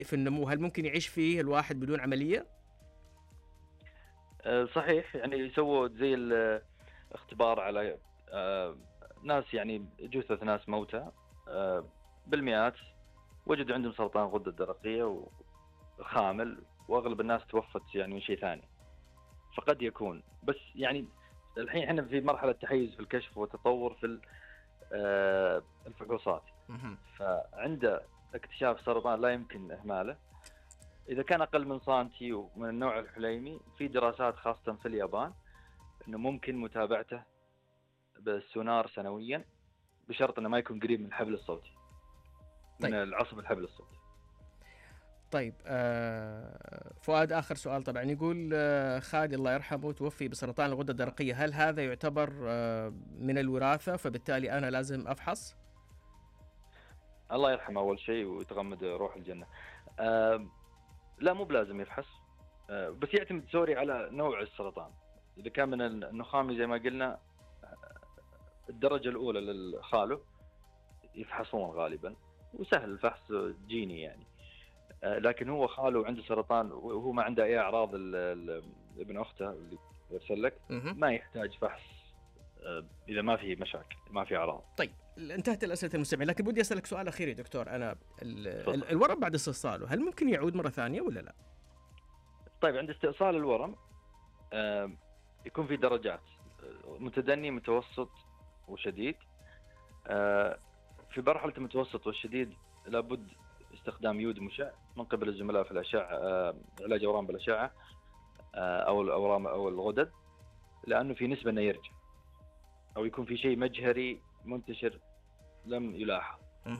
في النمو، هل ممكن يعيش فيه الواحد بدون عملية؟ صحيح، يعني يسووا زي الاختبار على ناس، يعني جثث ناس موتى بالمئات، وجدوا عندهم سرطان غدة الدرقية وخامل، وأغلب الناس توفت يعني من شيء ثاني. فقد يكون، بس يعني الحين احنا في مرحلة تحيز في الكشف وتطور في الفحوصات. فعند اكتشاف سرطان لا يمكن إهماله، إذا كان أقل من سنتي ومن النوع الحليمي، في دراسات خاصة في اليابان أنه ممكن متابعته بالسونار سنويا، بشرط أنه ما يكون قريب من الحبل الصوتي، من طيب. العصب الحبل الصوتي. طيب فؤاد، آخر سؤال طبعا، يقول خالي الله يرحمه توفي بسرطان الغدة الدرقية، هل هذا يعتبر من الوراثة فبالتالي أنا لازم أفحص؟ الله يرحمه أول شيء ويتغمد روح الجنة. لا، مو بلازم يفحص، بس يعتمد سوري على نوع السرطان. إذا كان من النخامي زي ما قلنا الدرجة الأولى للخاله يفحصون غالبا، وسهل الفحص جيني يعني. لكن هو خاله عنده سرطان وهو ما عنده أي أعراض، ابن أخته اللي يرسل لك ما يحتاج فحص إذا ما في مشاكل، ما في أعراض. طيب، انتهت الأسئلة المستمعين، لكن بدي أسألك سؤال أخير يا دكتور. أنا الورم بعد استئصاله هل ممكن يعود مرة ثانية ولا لا؟ طيب، عند استئصال الورم يكون في درجات، متدني متوسط وشديد. في مرحلة المتوسط والشديد لابد استخدام يود مشع من قبل الزملاء في الأشعة، علاج أورام بالأشعة أو الأورام أو الغدد، لأنه في نسبة أنه يرجع أو يكون في شيء مجهري منتشر لم يلاحظ.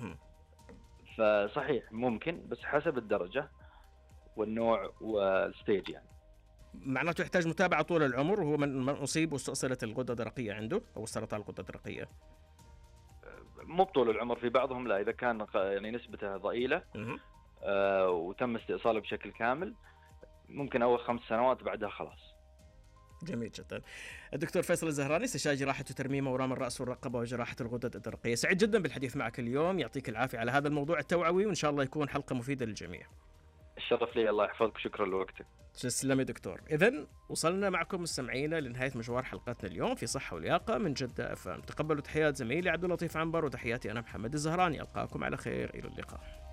فصحيح ممكن، بس حسب الدرجة والنوع والستيج يعني. معناته يحتاج متابعة طول العمر، وهو من أصيب واستأصلت الغدة الدرقية عنده أو سرطان الغدة الدرقية؟ مو بطول العمر، في بعضهم لا، إذا كان يعني نسبته ضئيلة وتم استئصاله بشكل كامل ممكن أول 5 سنوات، بعدها خلاص. جميل جدا. الدكتور فيصل الزهراني، استشاري جراحة وترميم أورام الرأس والرقبة وجراحة الغدد الدرقية، سعيد جدا بالحديث معك اليوم، يعطيك العافية على هذا الموضوع التوعوي، وإن شاء الله يكون حلقة مفيدة للجميع. الشرف لي، الله يحفظك، شكرا لوقتك. تسلم يا دكتور. إذن وصلنا معكم مستمعينا لنهاية مشوار حلقتنا اليوم في صحة ولياقة من جدة FM. تقبلوا تحيات زميلي عبد اللطيف عنبر وتحياتي أنا محمد الزهراني، ألقاكم على خير، إلى اللقاء.